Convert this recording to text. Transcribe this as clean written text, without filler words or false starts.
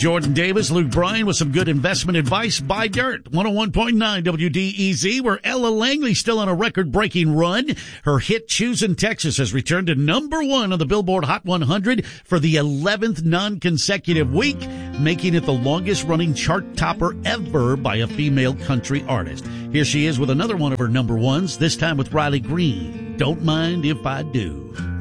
Jordan Davis, Luke Bryan with some good investment advice. Buy dirt. 101.9 WDEZ, where Ella Langley still on a record-breaking run. Her hit Choosing Texas has returned to number 1 on the Billboard Hot 100 for the 11th non-consecutive week, making it the longest-running chart topper ever by a female country artist. Here she is with another one of her number ones, this time with Riley Green. Don't Mind If I Do.